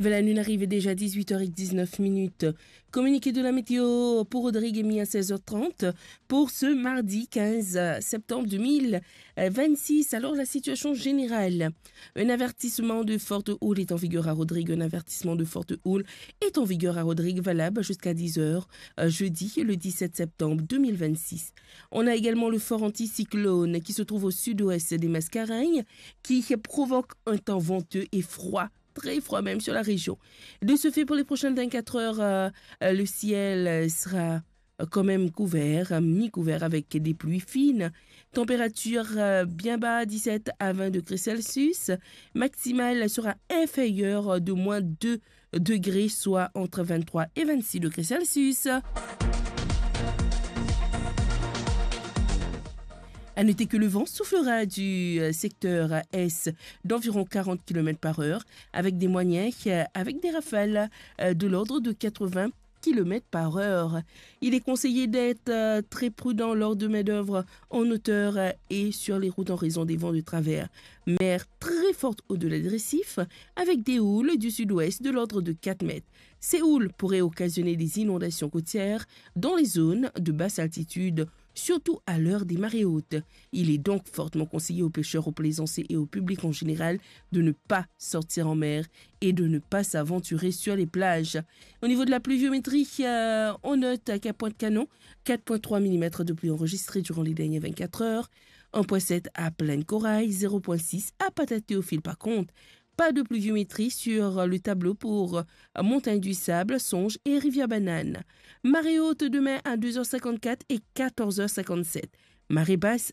Valanune arrive déjà à 18h19. Communiqué de la météo pour Rodrigue émis à 16h30 pour ce mardi 15 septembre 2026. Alors la situation générale. Un avertissement de forte houle est en vigueur à Rodrigue. Un avertissement de forte houle est en vigueur à Rodrigue, valable jusqu'à 10h jeudi le 17 septembre 2026. On a également le fort anticyclone qui se trouve au sud-ouest des Mascareignes qui provoque un temps venteux et froid, très froid même sur la région. De ce fait, pour les prochaines 24 heures, le ciel sera quand même couvert, mi-couvert avec des pluies fines. Température bien bas, 17 à 20 degrés Celsius. Maximale sera inférieure de moins 2 degrés, soit entre 23 et 26 degrés Celsius. À noter que le vent soufflera du secteur est d'environ 40 km par heure avec des moyens, avec des rafales de l'ordre de 80 km par heure. Il est conseillé d'être très prudent lors de manœuvres en hauteur et sur les routes en raison des vents de travers. Mer très forte au-delà des récifs avec des houles du sud-ouest de l'ordre de 4 mètres. Ces houles pourraient occasionner des inondations côtières dans les zones de basse altitude, surtout à l'heure des marées hautes. Il est donc fortement conseillé aux pêcheurs, aux plaisanciers et au public en général de ne pas sortir en mer et de ne pas s'aventurer sur les plages. Au niveau de la pluviométrie, on note qu'à Pointe-Canon, 4,3 mm de pluie enregistrée durant les dernières 24 heures, 1,7 à Plaine-Corail, 0,6 à Patate-Théophile. Par contre, pas de pluviométrie sur le tableau pour Montagne du Sable, Songe et Rivière-Banane. Marée haute demain à 2h54 et 14h57. Marée basse